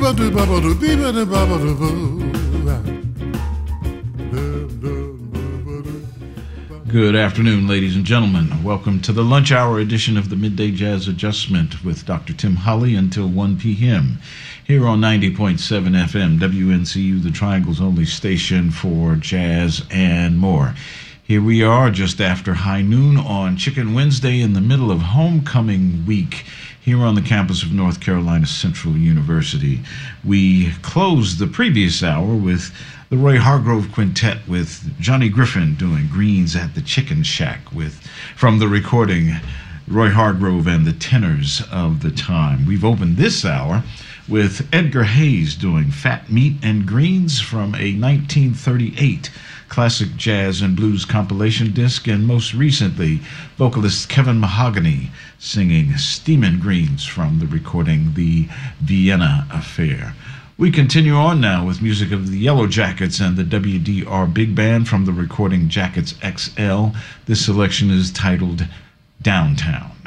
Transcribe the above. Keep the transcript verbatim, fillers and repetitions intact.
Good afternoon, ladies and gentlemen. Welcome to the lunch hour edition of the Midday Jazz Adjustment with Doctor Tim Holly until one p.m. here on ninety point seven F M, W N C U, the Triangle's only station for jazz and more. Here we are just after high noon on Chicken Wednesday in the middle of homecoming week here on the campus of North Carolina Central University. We closed the previous hour with the Roy Hargrove Quintet with Johnny Griffin doing Greens at the Chicken Shack with from the recording Roy Hargrove and the Tenors of the Time. We've opened this hour with Edgar Hayes doing Fat Meat and Greens from a nineteen thirty-eight classic jazz and blues compilation disc, and most recently vocalist Kevin Mahogany singing Steamin' Greens from the recording The Vienna Affair. We continue on now with music of the Yellow Jackets and the W D R Big Band from the recording Jackets X L. This selection is titled Downtown.